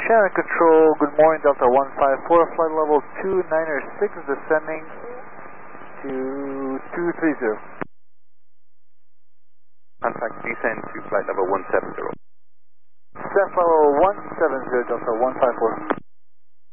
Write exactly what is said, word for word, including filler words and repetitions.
Shannon Control, good morning, Delta one five four, flight level two niner six, descending to two three zero. Contact descend to flight level one seven zero. Descent level one seven zero, Delta one five four.